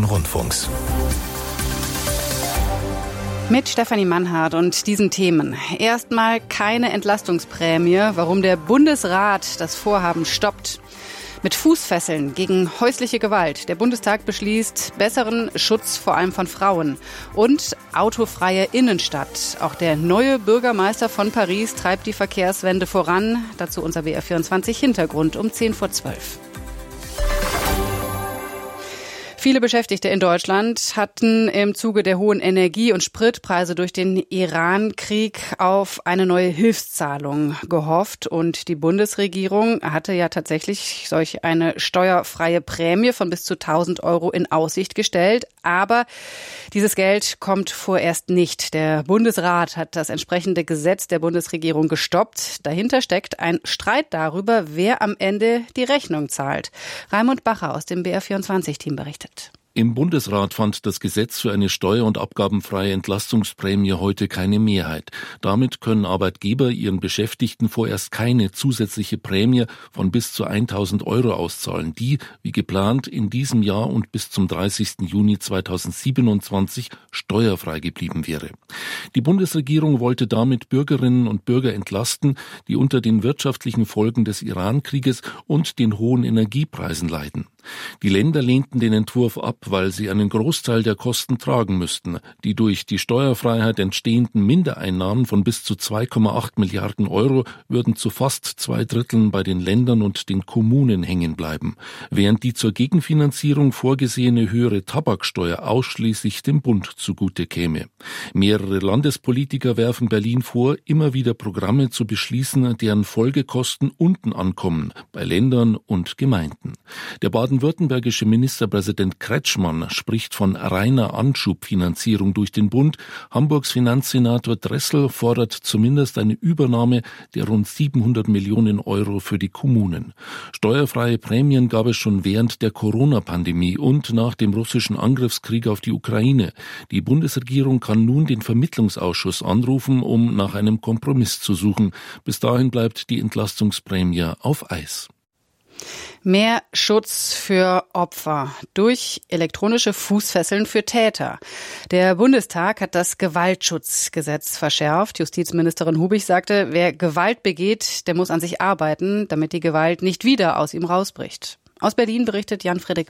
Deutschen Rundfunks. Mit Stefanie Mannhardt und diesen Themen. Erstmal keine Entlastungsprämie, warum der Bundesrat das Vorhaben stoppt. Mit Fußfesseln gegen häusliche Gewalt. Der Bundestag beschließt besseren Schutz vor allem von Frauen. Und autofreie Innenstadt. Auch der neue Bürgermeister von Paris treibt die Verkehrswende voran. Dazu unser BR24 Hintergrund um 10:12. Viele Beschäftigte in Deutschland hatten im Zuge der hohen Energie- und Spritpreise durch den Iran-Krieg auf eine neue Hilfszahlung gehofft. Und die Bundesregierung hatte ja tatsächlich solch eine steuerfreie Prämie von bis zu 1.000 Euro in Aussicht gestellt. Aber dieses Geld kommt vorerst nicht. Der Bundesrat hat das entsprechende Gesetz der Bundesregierung gestoppt. Dahinter steckt ein Streit darüber, wer am Ende die Rechnung zahlt. Raimund Bacher aus dem BR24-Team berichtet. Im Bundesrat fand das Gesetz für eine steuer- und abgabenfreie Entlastungsprämie heute keine Mehrheit. Damit können Arbeitgeber ihren Beschäftigten vorerst keine zusätzliche Prämie von bis zu 1.000 Euro auszahlen, die, wie geplant, in diesem Jahr und bis zum 30. Juni 2027 steuerfrei geblieben wäre. Die Bundesregierung wollte damit Bürgerinnen und Bürger entlasten, die unter den wirtschaftlichen Folgen des Iran-Krieges und den hohen Energiepreisen leiden. Die Länder lehnten den Entwurf ab, weil sie einen Großteil der Kosten tragen müssten. Die durch die Steuerfreiheit entstehenden Mindereinnahmen von bis zu 2,8 Milliarden Euro würden zu fast 2/3 bei den Ländern und den Kommunen hängen bleiben, während die zur Gegenfinanzierung vorgesehene höhere Tabaksteuer ausschließlich dem Bund zugute käme. Mehrere Landespolitiker werfen Berlin vor, immer wieder Programme zu beschließen, deren Folgekosten unten ankommen, bei Ländern und Gemeinden. Der baden-württembergische Ministerpräsident Kretschmann spricht von reiner Anschubfinanzierung durch den Bund. Hamburgs Finanzsenator Dressel fordert zumindest eine Übernahme der rund 700 Millionen Euro für die Kommunen. Steuerfreie Prämien gab es schon während der Corona-Pandemie und nach dem russischen Angriffskrieg auf die Ukraine. Die Bundesregierung kann nun den Vermittlungsausschuss anrufen, um nach einem Kompromiss zu suchen. Bis dahin bleibt die Entlastungsprämie auf Eis. Mehr Schutz für Opfer durch elektronische Fußfesseln für Täter. Der Bundestag hat das Gewaltschutzgesetz verschärft. Justizministerin Hubich sagte, wer Gewalt begeht, der muss an sich arbeiten, damit die Gewalt nicht wieder aus ihm rausbricht. Aus Berlin berichtet Jan-Frederik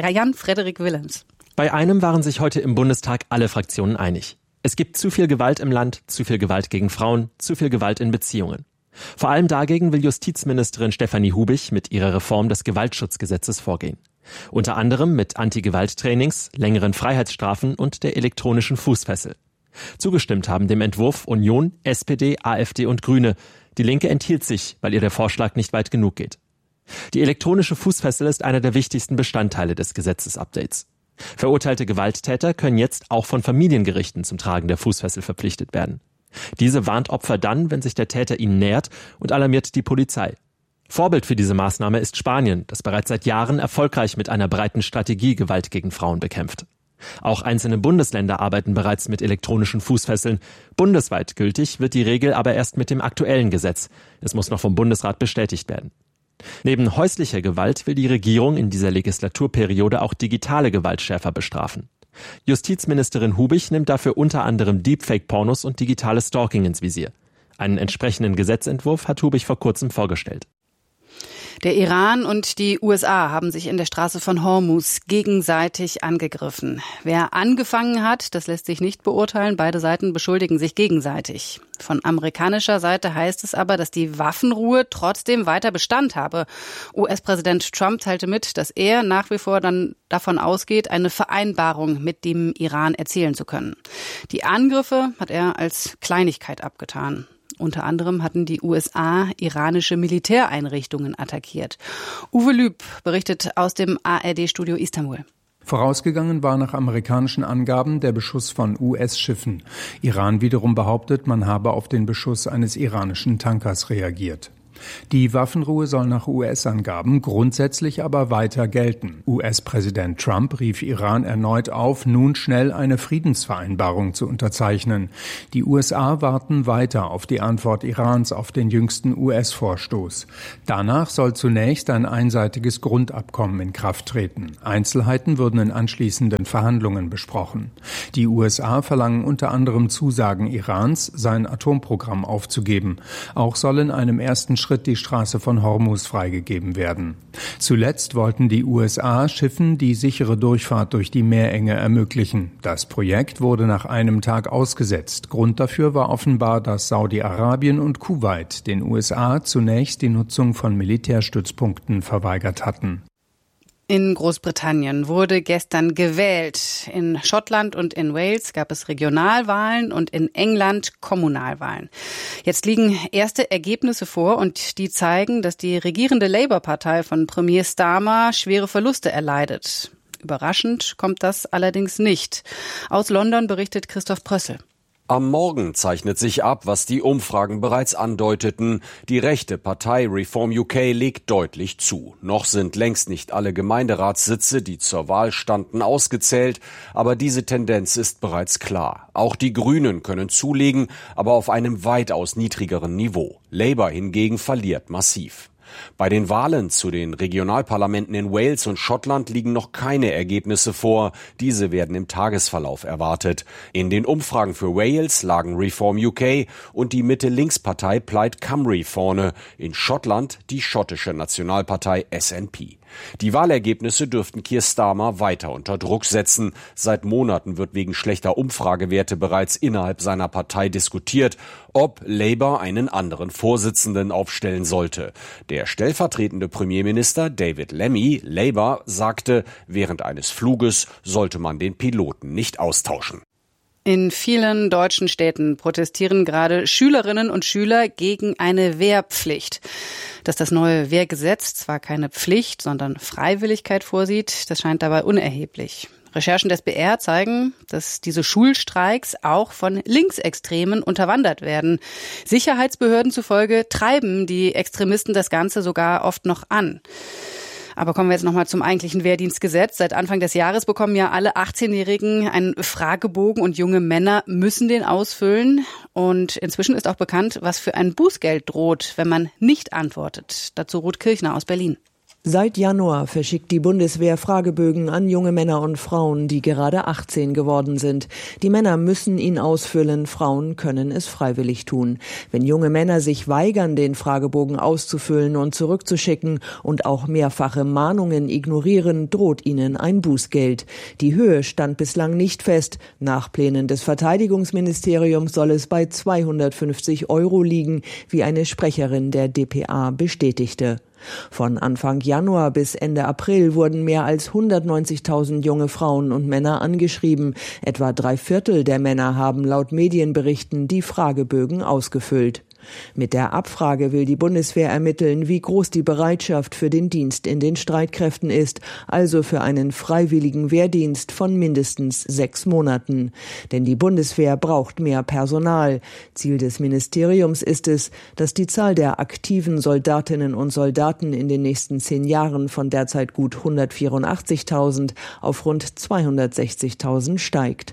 Willems. Bei einem waren sich heute im Bundestag alle Fraktionen einig. Es gibt zu viel Gewalt im Land, zu viel Gewalt gegen Frauen, zu viel Gewalt in Beziehungen. Vor allem dagegen will Justizministerin Stefanie Hubich mit ihrer Reform des Gewaltschutzgesetzes vorgehen. Unter anderem mit Anti-Gewalt-Trainings, längeren Freiheitsstrafen und der elektronischen Fußfessel. Zugestimmt haben dem Entwurf Union, SPD, AfD und Grüne. Die Linke enthielt sich, weil ihr der Vorschlag nicht weit genug geht. Die elektronische Fußfessel ist einer der wichtigsten Bestandteile des Gesetzesupdates. Verurteilte Gewalttäter können jetzt auch von Familiengerichten zum Tragen der Fußfessel verpflichtet werden. Diese warnt Opfer dann, wenn sich der Täter ihnen nähert, und alarmiert die Polizei. Vorbild für diese Maßnahme ist Spanien, das bereits seit Jahren erfolgreich mit einer breiten Strategie Gewalt gegen Frauen bekämpft. Auch einzelne Bundesländer arbeiten bereits mit elektronischen Fußfesseln. Bundesweit gültig wird die Regel aber erst mit dem aktuellen Gesetz. Es muss noch vom Bundesrat bestätigt werden. Neben häuslicher Gewalt will die Regierung in dieser Legislaturperiode auch digitale Gewalt schärfer bestrafen. Justizministerin Hubich nimmt dafür unter anderem Deepfake-Pornos und digitales Stalking ins Visier. Einen entsprechenden Gesetzentwurf hat Hubich vor kurzem vorgestellt. Der Iran und die USA haben sich in der Straße von Hormuz gegenseitig angegriffen. Wer angefangen hat, das lässt sich nicht beurteilen. Beide Seiten beschuldigen sich gegenseitig. Von amerikanischer Seite heißt es aber, dass die Waffenruhe trotzdem weiter Bestand habe. US-Präsident Trump teilte mit, dass er nach wie vor dann davon ausgeht, eine Vereinbarung mit dem Iran erzielen zu können. Die Angriffe hat er als Kleinigkeit abgetan. Unter anderem hatten die USA iranische Militäreinrichtungen attackiert. Uwe Lüb berichtet aus dem ARD-Studio Istanbul. Vorausgegangen war nach amerikanischen Angaben der Beschuss von US-Schiffen. Iran wiederum behauptet, man habe auf den Beschuss eines iranischen Tankers reagiert. Die Waffenruhe soll nach US-Angaben grundsätzlich aber weiter gelten. US-Präsident Trump rief Iran erneut auf, nun schnell eine Friedensvereinbarung zu unterzeichnen. Die USA warten weiter auf die Antwort Irans auf den jüngsten US-Vorstoß. Danach soll zunächst ein einseitiges Grundabkommen in Kraft treten. Einzelheiten würden in anschließenden Verhandlungen besprochen. Die USA verlangen unter anderem Zusagen Irans, sein Atomprogramm aufzugeben. Auch soll in einem ersten Schritt die Straße von Hormuz freigegeben werden. Zuletzt wollten die USA Schiffen die sichere Durchfahrt durch die Meerenge ermöglichen. Das Projekt wurde nach einem Tag ausgesetzt. Grund dafür war offenbar, dass Saudi-Arabien und Kuwait den USA zunächst die Nutzung von Militärstützpunkten verweigert hatten. In Großbritannien wurde gestern gewählt. In Schottland und in Wales gab es Regionalwahlen und in England Kommunalwahlen. Jetzt liegen erste Ergebnisse vor und die zeigen, dass die regierende Labour-Partei von Premier Starmer schwere Verluste erleidet. Überraschend kommt das allerdings nicht. Aus London berichtet Christoph Prössel. Am Morgen zeichnet sich ab, was die Umfragen bereits andeuteten. Die rechte Partei Reform UK legt deutlich zu. Noch sind längst nicht alle Gemeinderatssitze, die zur Wahl standen, ausgezählt. Aber diese Tendenz ist bereits klar. Auch die Grünen können zulegen, aber auf einem weitaus niedrigeren Niveau. Labour hingegen verliert massiv. Bei den Wahlen zu den Regionalparlamenten in Wales und Schottland liegen noch keine Ergebnisse vor. Diese werden im Tagesverlauf erwartet. In den Umfragen für Wales lagen Reform UK und die Mitte-Links-Partei Plaid Cymru vorne. In Schottland die schottische Nationalpartei SNP. Die Wahlergebnisse dürften Keir Starmer weiter unter Druck setzen. Seit Monaten wird wegen schlechter Umfragewerte bereits innerhalb seiner Partei diskutiert, ob Labour einen anderen Vorsitzenden aufstellen sollte. Der stellvertretende Premierminister David Lammy, Labour, sagte, während eines Fluges sollte man den Piloten nicht austauschen. In vielen deutschen Städten protestieren gerade Schülerinnen und Schüler gegen eine Wehrpflicht. Dass das neue Wehrgesetz zwar keine Pflicht, sondern Freiwilligkeit vorsieht, das scheint dabei unerheblich. Recherchen des BR zeigen, dass diese Schulstreiks auch von Linksextremen unterwandert werden. Sicherheitsbehörden zufolge treiben die Extremisten das Ganze sogar oft noch an. Aber kommen wir jetzt nochmal zum eigentlichen Wehrdienstgesetz. Seit Anfang des Jahres bekommen ja alle 18-Jährigen einen Fragebogen und junge Männer müssen den ausfüllen. Und inzwischen ist auch bekannt, was für ein Bußgeld droht, wenn man nicht antwortet. Dazu Ruth Kirchner aus Berlin. Seit Januar verschickt die Bundeswehr Fragebögen an junge Männer und Frauen, die gerade 18 geworden sind. Die Männer müssen ihn ausfüllen, Frauen können es freiwillig tun. Wenn junge Männer sich weigern, den Fragebogen auszufüllen und zurückzuschicken und auch mehrfache Mahnungen ignorieren, droht ihnen ein Bußgeld. Die Höhe stand bislang nicht fest. Nach Plänen des Verteidigungsministeriums soll es bei 250 € liegen, wie eine Sprecherin der dpa bestätigte. Von Anfang Januar bis Ende April wurden mehr als 190.000 junge Frauen und Männer angeschrieben. Etwa 3/4 der Männer haben laut Medienberichten die Fragebögen ausgefüllt. Mit der Abfrage will die Bundeswehr ermitteln, wie groß die Bereitschaft für den Dienst in den Streitkräften ist, also für einen freiwilligen Wehrdienst von mindestens 6 Monaten. Denn die Bundeswehr braucht mehr Personal. Ziel des Ministeriums ist es, dass die Zahl der aktiven Soldatinnen und Soldaten in den nächsten 10 Jahren von derzeit gut 184.000 auf rund 260.000 steigt.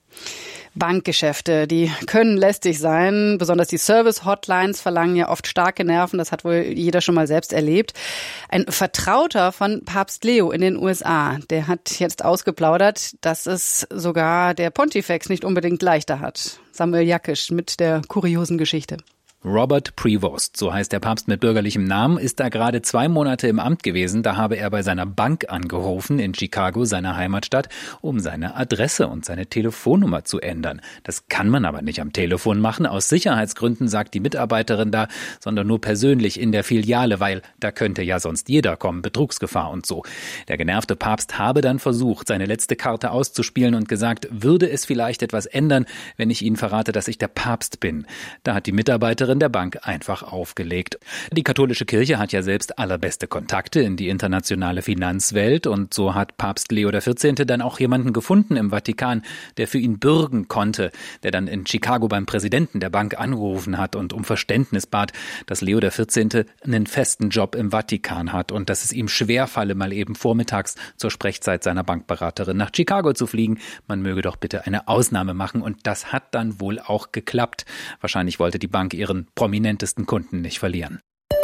Bankgeschäfte, die können lästig sein. Besonders die Service-Hotlines verlangen ja oft starke Nerven. Das hat wohl jeder schon mal selbst erlebt. Ein Vertrauter von Papst Leo in den USA, der hat jetzt ausgeplaudert, dass es sogar der Pontifex nicht unbedingt leichter hat. Samuel Jakisch mit der kuriosen Geschichte. Robert Prevost, so heißt der Papst mit bürgerlichem Namen, ist da gerade 2 Monate im Amt gewesen. Da habe er bei seiner Bank angerufen in Chicago, seiner Heimatstadt, um seine Adresse und seine Telefonnummer zu ändern. Das kann man aber nicht am Telefon machen, aus Sicherheitsgründen, sagt die Mitarbeiterin da, sondern nur persönlich in der Filiale, weil da könnte ja sonst jeder kommen, Betrugsgefahr und so. Der genervte Papst habe dann versucht, seine letzte Karte auszuspielen und gesagt, würde es vielleicht etwas ändern, wenn ich Ihnen verrate, dass ich der Papst bin. Da hat die Mitarbeiterin Beraterin der Bank einfach aufgelegt. Die katholische Kirche hat ja selbst allerbeste Kontakte in die internationale Finanzwelt und so hat Papst Leo XIV. Dann auch jemanden gefunden im Vatikan, der für ihn bürgen konnte, der dann in Chicago beim Präsidenten der Bank angerufen hat und um Verständnis bat, dass Leo XIV. Einen festen Job im Vatikan hat und dass es ihm schwerfalle, mal eben vormittags zur Sprechzeit seiner Bankberaterin nach Chicago zu fliegen. Man möge doch bitte eine Ausnahme machen und das hat dann wohl auch geklappt. Wahrscheinlich wollte die Bank ihren prominentesten Kunden nicht verlieren.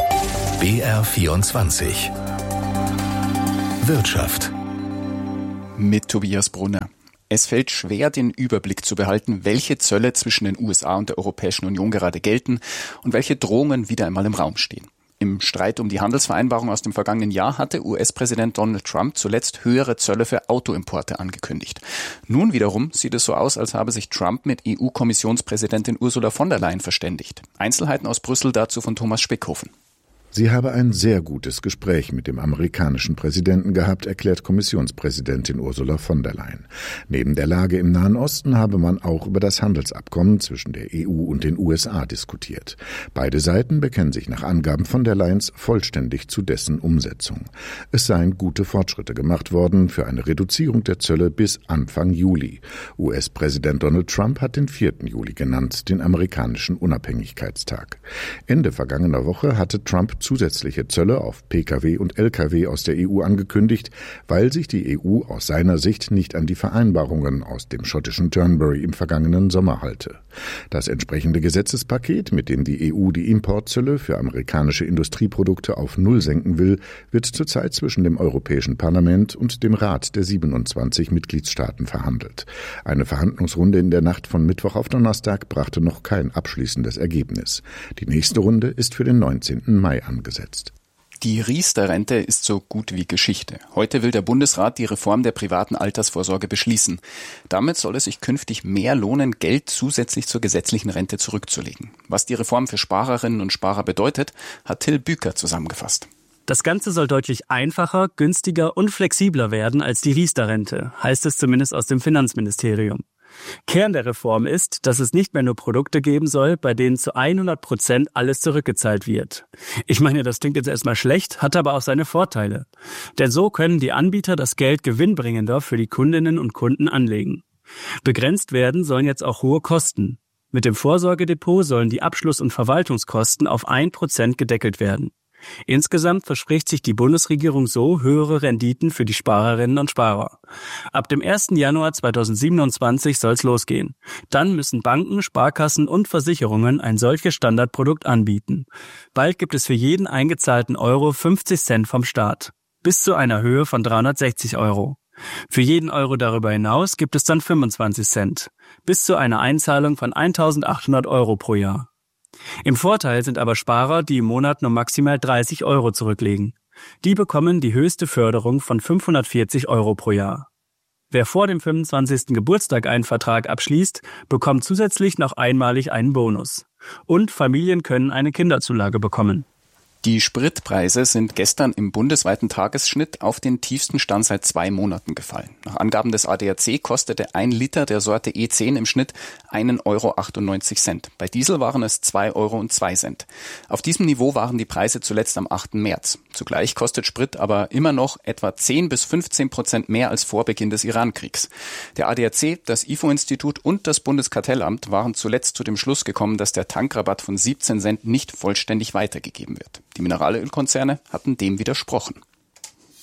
BR24 Wirtschaft mit Tobias Brunner. Es fällt schwer, den Überblick zu behalten, welche Zölle zwischen den USA und der Europäischen Union gerade gelten und welche Drohungen wieder einmal im Raum stehen. Im Streit um die Handelsvereinbarung aus dem vergangenen Jahr hatte US-Präsident Donald Trump zuletzt höhere Zölle für Autoimporte angekündigt. Nun wiederum sieht es so aus, als habe sich Trump mit EU-Kommissionspräsidentin Ursula von der Leyen verständigt. Einzelheiten aus Brüssel dazu von Thomas Speckhofen. Sie habe ein sehr gutes Gespräch mit dem amerikanischen Präsidenten gehabt, erklärt Kommissionspräsidentin Ursula von der Leyen. Neben der Lage im Nahen Osten habe man auch über das Handelsabkommen zwischen der EU und den USA diskutiert. Beide Seiten bekennen sich nach Angaben von der Leyens vollständig zu dessen Umsetzung. Es seien gute Fortschritte gemacht worden für eine Reduzierung der Zölle bis Anfang Juli. US-Präsident Donald Trump hat den 4. Juli genannt, den amerikanischen Unabhängigkeitstag. Ende vergangener Woche hatte Trump zusätzliche Zölle auf Pkw und Lkw aus der EU angekündigt, weil sich die EU aus seiner Sicht nicht an die Vereinbarungen aus dem schottischen Turnberry im vergangenen Sommer halte. Das entsprechende Gesetzespaket, mit dem die EU die Importzölle für amerikanische Industrieprodukte auf Null senken will, wird zurzeit zwischen dem Europäischen Parlament und dem Rat der 27 Mitgliedstaaten verhandelt. Eine Verhandlungsrunde in der Nacht von Mittwoch auf Donnerstag brachte noch kein abschließendes Ergebnis. Die nächste Runde ist für den 19. Mai angesetzt. Die Riester-Rente ist so gut wie Geschichte. Heute will der Bundesrat die Reform der privaten Altersvorsorge beschließen. Damit soll es sich künftig mehr lohnen, Geld zusätzlich zur gesetzlichen Rente zurückzulegen. Was die Reform für Sparerinnen und Sparer bedeutet, hat Till Büker zusammengefasst. Das Ganze soll deutlich einfacher, günstiger und flexibler werden als die Riester-Rente, heißt es zumindest aus dem Finanzministerium. Kern der Reform ist, dass es nicht mehr nur Produkte geben soll, bei denen zu 100% alles zurückgezahlt wird. Ich meine, das klingt jetzt erstmal schlecht, hat aber auch seine Vorteile. Denn so können die Anbieter das Geld gewinnbringender für die Kundinnen und Kunden anlegen. Begrenzt werden sollen jetzt auch hohe Kosten. Mit dem Vorsorgedepot sollen die Abschluss- und Verwaltungskosten auf 1% gedeckelt werden. Insgesamt verspricht sich die Bundesregierung so höhere Renditen für die Sparerinnen und Sparer. Ab dem 1. Januar 2027 soll es losgehen. Dann müssen Banken, Sparkassen und Versicherungen ein solches Standardprodukt anbieten. Bald gibt es für jeden eingezahlten Euro 50 Cent vom Staat. Bis zu einer Höhe von 360 Euro. Für jeden Euro darüber hinaus gibt es dann 25 Cent. Bis zu einer Einzahlung von 1.800 Euro pro Jahr. Im Vorteil sind aber Sparer, die im Monat nur maximal 30 Euro zurücklegen. Die bekommen die höchste Förderung von 540 Euro pro Jahr. Wer vor dem 25. Geburtstag einen Vertrag abschließt, bekommt zusätzlich noch einmalig einen Bonus. Und Familien können eine Kinderzulage bekommen. Die Spritpreise sind gestern im bundesweiten Tagesschnitt auf den tiefsten Stand seit 2 Monaten gefallen. Nach Angaben des ADAC kostete 1 Liter der Sorte E10 im Schnitt 1,98 €. Bei Diesel waren es 2,02 €. Auf diesem Niveau waren die Preise zuletzt am 8. März. Zugleich kostet Sprit aber immer noch etwa 10-15% mehr als vor Beginn des Iran-Kriegs. Der ADAC, das IFO-Institut und das Bundeskartellamt waren zuletzt zu dem Schluss gekommen, dass der Tankrabatt von 17 Cent nicht vollständig weitergegeben wird. Die Mineralölkonzerne hatten dem widersprochen.